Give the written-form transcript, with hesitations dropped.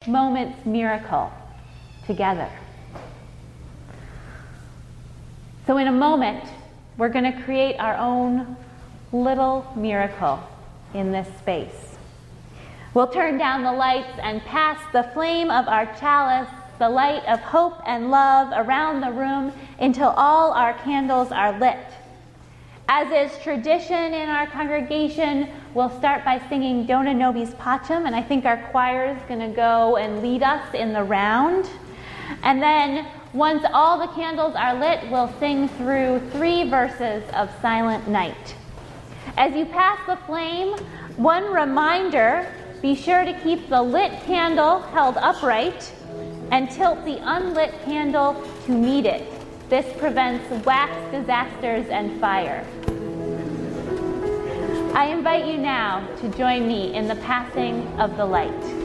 moment's miracle together. So in a moment, we're going to create our own little miracle in this space. We'll turn down the lights and pass the flame of our chalice, the light of hope and love, around the room until all our candles are lit. As is tradition in our congregation, we'll start by singing Dona Nobis Pacem, and I think our choir is going to go and lead us in the round. And then, once all the candles are lit, we'll sing through 3 verses of Silent Night. As you pass the flame, one reminder: be sure to keep the lit candle held upright and tilt the unlit candle to meet it. This prevents wax disasters and fire. I invite you now to join me in the passing of the light.